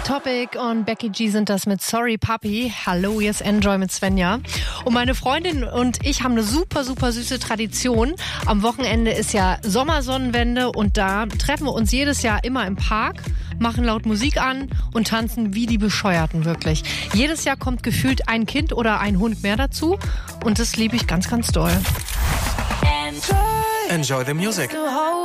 Topic und Becky G sind das mit Sorry Puppy. Hallo, hier ist Enjoy mit Svenja. Und meine Freundin und ich haben eine super, super süße Tradition. Am Wochenende ist ja Sommersonnenwende und da treffen wir uns jedes Jahr immer im Park, machen laut Musik an und tanzen wie die Bescheuerten wirklich. Jedes Jahr kommt gefühlt ein Kind oder ein Hund mehr dazu und das liebe ich ganz, ganz doll. Enjoy the music.